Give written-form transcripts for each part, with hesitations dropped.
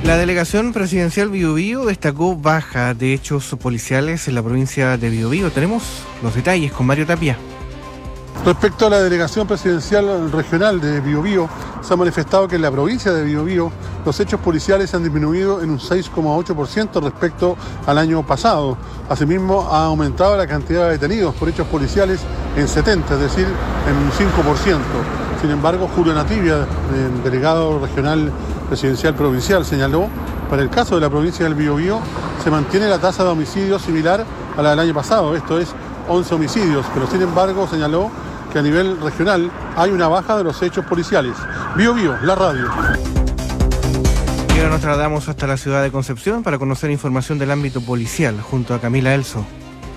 La delegación presidencial Biobío destacó baja de hechos policiales en la provincia de Biobío. Tenemos los detalles con Mario Tapia. Respecto a la delegación presidencial regional de Biobío, se ha manifestado que en la provincia de Biobío los hechos policiales han disminuido en un 6,8% respecto al año pasado. Asimismo, ha aumentado la cantidad de detenidos por hechos policiales en 70, es decir, en un 5%. Sin embargo, Julio Nativia, el delegado regional presidencial provincial, señaló, para el caso de la provincia del Biobío, se mantiene la tasa de homicidios similar a la del año pasado, esto es 11 homicidios, pero sin embargo señaló que a nivel regional hay una baja de los hechos policiales. Biobío, la radio. Y ahora nos trasladamos hasta la ciudad de Concepción para conocer información del ámbito policial, junto a Camila Elso.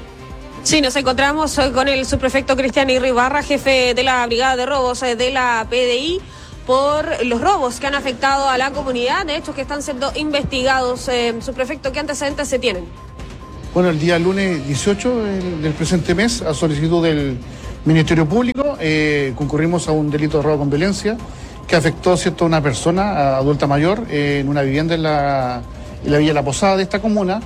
Sí, nos encontramos con el subprefecto Cristian Irribarra, jefe de la Brigada de Robos de la PDI, por los robos que han afectado a la comunidad, de hechos que están siendo investigados. Subprefecto, ¿qué antecedentes se tienen? Bueno, el día lunes 18 del presente mes, a solicitud del Ministerio Público, concurrimos a un delito de robo con violencia que afectó a una persona adulta mayor en una vivienda en la Villa La Posada de esta comuna,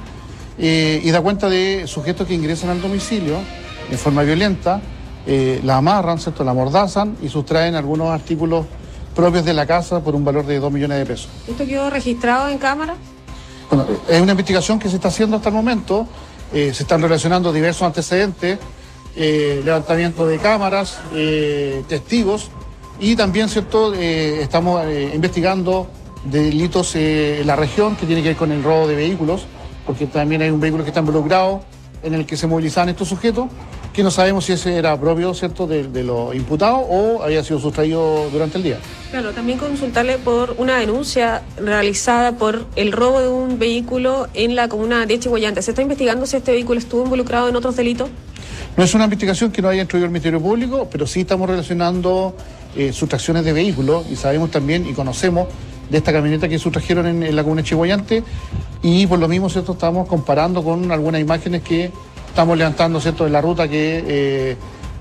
y da cuenta de sujetos que ingresan al domicilio en forma violenta, la amarran, ¿cierto?, la amordazan y sustraen algunos artículos propios de la casa por un valor de 2 millones de pesos. ¿Esto quedó registrado en cámara? Bueno, es una investigación que se está haciendo hasta el momento, se están relacionando diversos antecedentes, levantamiento de cámaras, testigos, y también, ¿cierto?, estamos investigando delitos en la región que tiene que ver con el robo de vehículos, porque también hay un vehículo que está involucrado en el que se movilizaban estos sujetos, que no sabemos si ese era propio, ¿cierto?, de los imputados o había sido sustraído durante el día. Claro, también consultarle por una denuncia realizada por el robo de un vehículo en la comuna de Chihuayante. ¿Se está investigando si este vehículo estuvo involucrado en otros delitos? No es una investigación que no haya instruido el Ministerio Público, pero sí estamos relacionando sustracciones de vehículos, y sabemos también y conocemos de esta camioneta que sustrajeron en la comuna de Chihuayante, y por lo mismo, ¿cierto?, estamos comparando con algunas imágenes que estamos levantando, ¿cierto?, en la ruta que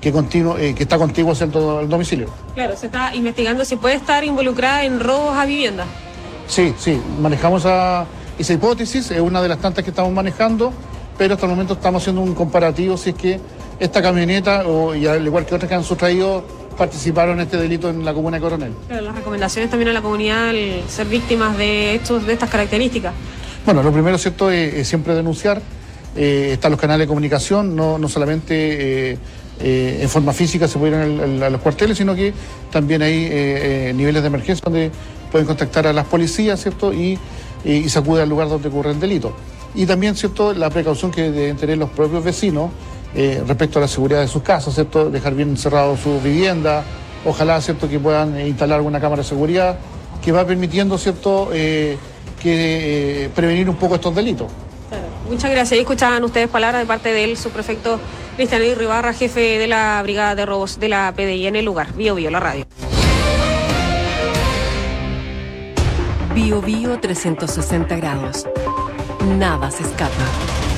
está contigua, ¿cierto?, al domicilio. Claro, se está investigando si puede estar involucrada en robos a vivienda. Sí, manejamos esa hipótesis, es una de las tantas que estamos manejando, pero hasta el momento estamos haciendo un comparativo si es que esta camioneta, y al igual que otras que han sustraído, participaron en este delito en la comuna de Coronel. Claro, las recomendaciones también a la comunidad al ser víctimas de hechos de estas características. Bueno, lo primero, ¿cierto?, es siempre denunciar. Están los canales de comunicación, no solamente en forma física se pueden ir a los cuarteles, sino que también hay niveles de emergencia donde pueden contactar a las policías, ¿cierto?, y se acude al lugar donde ocurre el delito. Y también, ¿cierto?, la precaución que deben tener los propios vecinos respecto a la seguridad de sus casas, ¿cierto?, dejar bien cerrado su vivienda, ojalá, ¿cierto?, que puedan instalar alguna cámara de seguridad que va permitiendo, ¿cierto?, prevenir un poco estos delitos. Claro. Muchas gracias. Y escuchaban ustedes palabras de parte del subprefecto Cristian Irribarra, jefe de la Brigada de Robos de la PDI en el lugar. Biobío, la radio. Biobío 360 grados. Nada se escapa.